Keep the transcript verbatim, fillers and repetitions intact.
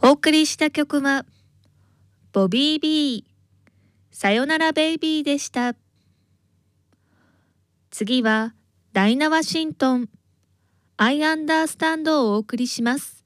お送りした曲はボビー・ビーさよならベイビーでした。次はダイナ・ワシントン I Understand をお送りします。